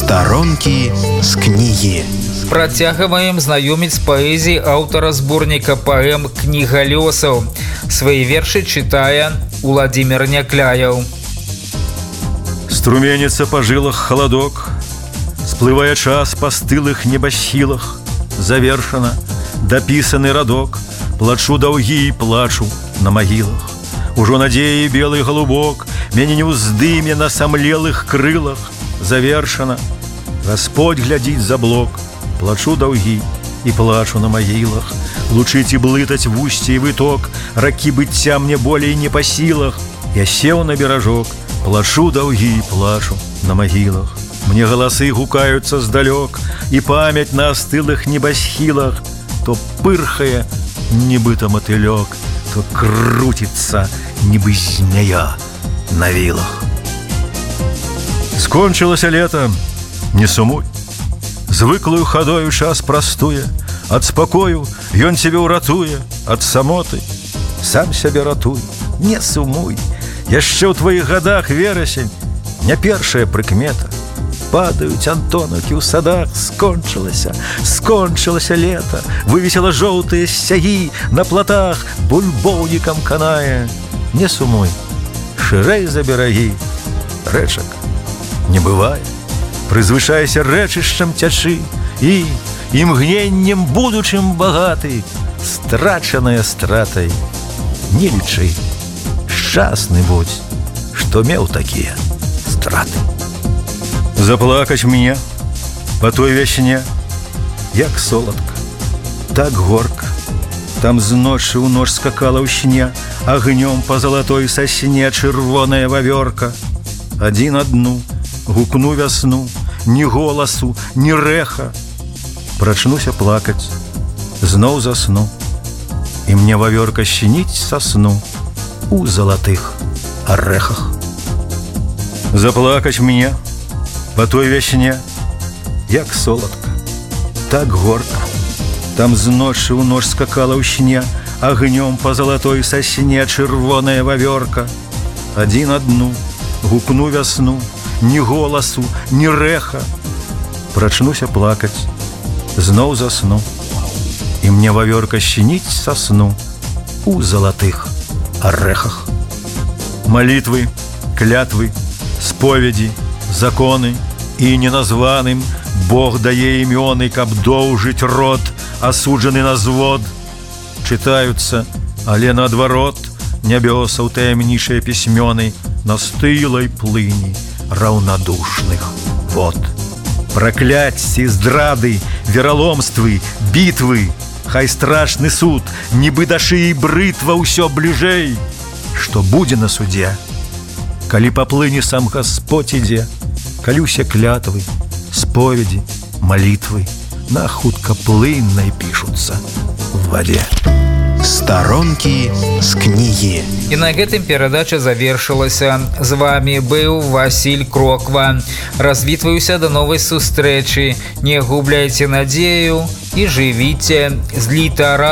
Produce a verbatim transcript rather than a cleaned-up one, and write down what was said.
Старонкі з кнігі. Працягваем знаёміць з паэзіяй аўтара зборніка паэм «Кніга лёсаў». Свае вершы чытае Уладзімір Някляяў. Струменится по жилах холодок, сплывая час по стылых небосхилах. Завершено, дописанный родок, плачу даўгі і плачу на могилах. Ужо надеи белый голубок мяне не уздыме на сомлелых крылах. Завершено, Господь глядит за блок, плачу даўгі і плачу на могилах. Лучить и блытать в устье и выток, раки быцця мне болей не по силах. Я сел на бережок, плачу даўгі і плачу на могилах. Мне голосы гукаются сдалек, и память на остылых небосхилах. То пырхая, нібыта мотылек, то крутится, нібы змея на вилах. Скончилось лето, не сумуй, звыклую ходою час простуе. От спокою ён тебе уратуе, от самоты сам себе ратуй. Не сумуй, яшчэ ў твоих годах верасень не першая прыкмета. Падаюць антонаўкі ў садах, скончылася, скончылася лето. Вывесела жоўтыя сцягі на плотах, бульбоўнікам канае. Не сумуй, шырэй за берагі, рэчак не бывае. Прызвышайся рэчышчам цячы і імгненнем будучым багаты, страчаная стратай не лічы. Шчасны будь, што меў такія страты. Заплакать мне по той вясне, як солодко, так горко. Там з ночы ў ноч скакала ў сне, агнём по золотой сосне чырвоная вавёрка. Адзін адну гукну вясну, ні голасу, ні рэха. Прачнуся плакаць, зноў засну, і мне вавёрка щиніць са сну у залатых арэхах. Заплакать мне по той вясне, як солодко, так горко. Там з ночы ў ноч скакала ў сне, агнём по золотой сосне чырвоная вавёрка. Адзін адну гукну вясну, ні голасу, ні рэха. Прачнуся плакаць, зноў засну, і мне вавёрка щиніць са сну у залатых арэхах. Молитвы, клятвы, споведи, законы, и неназваным Бог дае імёны, каб доўжыць род, асуджаны на звод. Чытаюцца, але наадварот, нябёсаў таямнічыя пісьмёны на стылай плыні раўнадушных вод. Пракляцці, здрады, вераломствы, бітвы, хай страшны суд, нібы да шыі брытва ўсё бліжэй. Што будзе на судзе, калі паплыне сам Гасподь ідзе, калі ўсе клятвы, споведи, молитвы на хуткаплыннай пішуцца в вадзе. Старонкі з кнігі. І на гэтым перадача завершылася. З вами быў Васіль Кроква. Развітваюся да новай сустрэчы. Не губляйце надзею і жывіце з літара.